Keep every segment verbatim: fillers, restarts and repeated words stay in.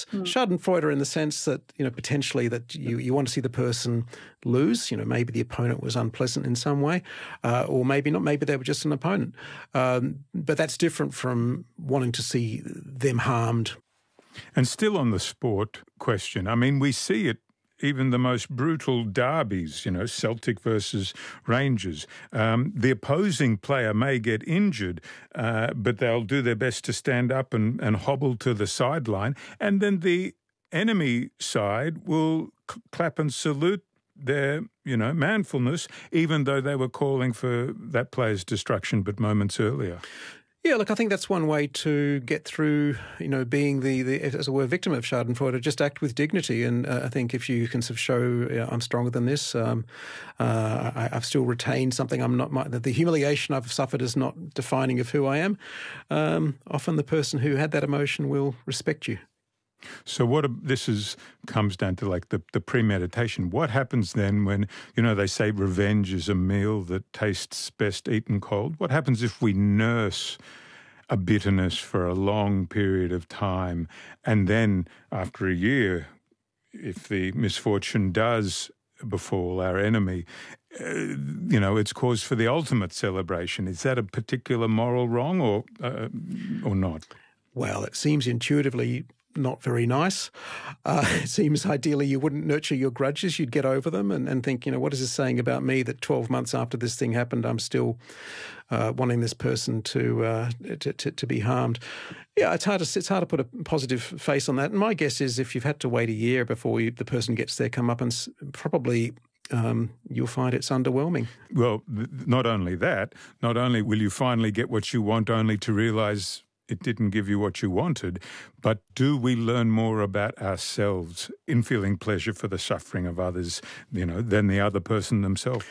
Mm. Schadenfreude in the sense that, you know, potentially that you, you want to see the person lose. You know, maybe the opponent was unpleasant in some way, uh, or maybe not. Maybe they were just an opponent. Um, but that's different from wanting to see them harmed. And still on the sport question, I mean, we see it even the most brutal derbies, you know, Celtic versus Rangers. Um, the opposing player may get injured, uh, but they'll do their best to stand up and, and hobble to the sideline. And then the enemy side will c- clap and salute their, you know, manfulness, even though they were calling for that player's destruction but moments earlier. Yeah, look, I think that's one way to get through, you know, being the, the as it were, victim of Schadenfreude, just act with dignity. And uh, I think if you can sort of show, you know, I'm stronger than this, um, uh, I, I've still retained something. I'm not, my, the humiliation I've suffered is not defining of who I am. Um, often the person who had that emotion will respect you. So what this is comes down to like the, the premeditation. What happens then when, you know, they say revenge is a meal that tastes best eaten cold? What happens if we nurse a bitterness for a long period of time and then after a year, if the misfortune does befall our enemy, uh, you know, it's cause for the ultimate celebration? Is that a particular moral wrong or uh, or not? Well, it seems intuitively not very nice. Uh, it seems ideally you wouldn't nurture your grudges. You'd get over them and, and think, you know, what is this saying about me that twelve months after this thing happened, I'm still uh, wanting this person to, uh, to, to to be harmed. Yeah, it's hard to it's hard to put a positive face on that. And my guess is if you've had to wait a year before you, the person gets their comeuppance, probably Um, you'll find it's underwhelming. Well, th- not only that, not only will you finally get what you want only to realise it didn't give you what you wanted, but do we learn more about ourselves in feeling pleasure for the suffering of others, you know, than the other person themselves?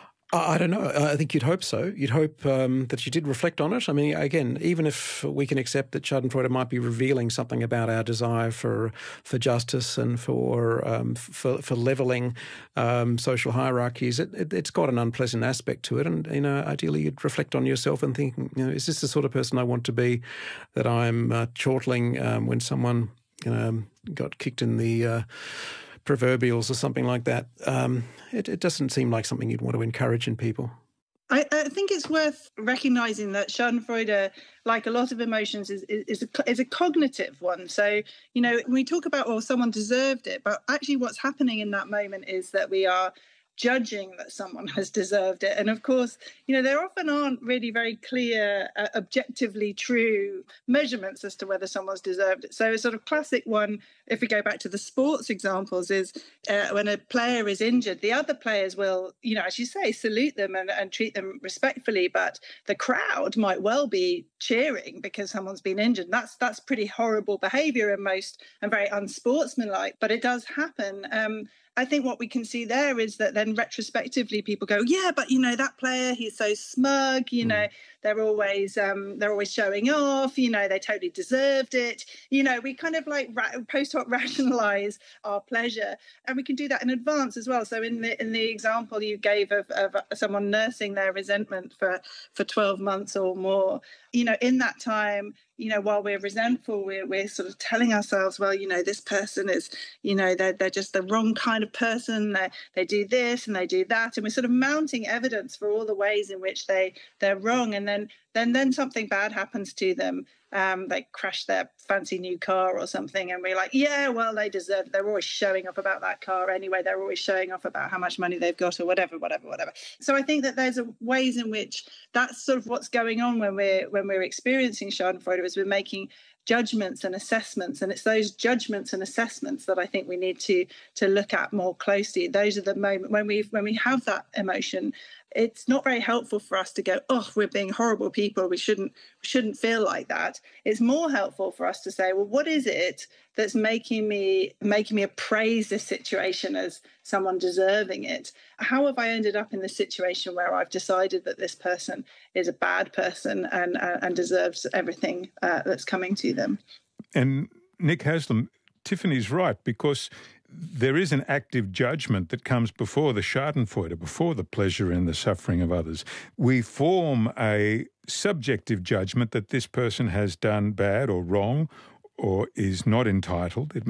I don't know. I think you'd hope so. You'd hope um, that you did reflect on it. I mean, again, even if we can accept that Schadenfreude might be revealing something about our desire for for justice and for um, for, for levelling um, social hierarchies, it, it, it's got an unpleasant aspect to it. And, you know, ideally you'd reflect on yourself and think, you know, is this the sort of person I want to be, that I'm uh, chortling um, when someone, you know, got kicked in the Uh, proverbials or something like that. Um, it, it doesn't seem like something you'd want to encourage in people. I, I think it's worth recognising that Schadenfreude, like a lot of emotions, is, is, is, a, is a cognitive one. So, you know, when we talk about, well, someone deserved it, but actually what's happening in that moment is that we are judging that someone has deserved it. And of course, you know, there often aren't really very clear, uh, objectively true measurements as to whether someone's deserved it. So a sort of classic one, if we go back to the sports examples, is uh, when a player is injured, the other players will, you know, as you say, salute them and, and treat them respectfully, but the crowd might well be cheering because someone's been injured. That's that's pretty horrible behaviour and most and very unsportsmanlike, but it does happen. Um, I think what we can see there is that then retrospectively people go, yeah, but, you know, that player, he's so smug, you know, they're always um, they're always showing off, you know, they totally deserved it. You know, we kind of like ra- post hoc rationalise our pleasure, and we can do that in advance as well. So in the in the example you gave of, of someone nursing their resentment for, for twelve months or more, you know, in that time, you know, while we're resentful, we're, we're sort of telling ourselves, well, you know, this person is, you know, they're, they're just the wrong kind of person. They they do this and they do that. And we're sort of mounting evidence for all the ways in which they, they're wrong. And then, then, then something bad happens to them. Um, they crash their fancy new car or something. And we're like, yeah, well, they deserve it. They're always showing off about that car anyway. They're always showing off about how much money they've got or whatever, whatever, whatever. So I think that there's a ways in which that's sort of what's going on when we're, when we're experiencing Schadenfreude, is we're making judgments and assessments, and it's those judgments and assessments that I think we need to to look at more closely. Those are the moment when we when we have that emotion. It's not very helpful for us to go, oh, we're being horrible people, we shouldn't we shouldn't feel like that. It's more helpful for us to say, well, what is it that's making me making me appraise this situation as someone deserving it? How have I ended up in this situation where I've decided that this person is a bad person and uh, and deserves everything uh, that's coming to them? And Nick Haslam, Tiffany's right, because there is an active judgment that comes before the Schadenfreude, before the pleasure and the suffering of others. We form a subjective judgment that this person has done bad or wrong or is not entitled. It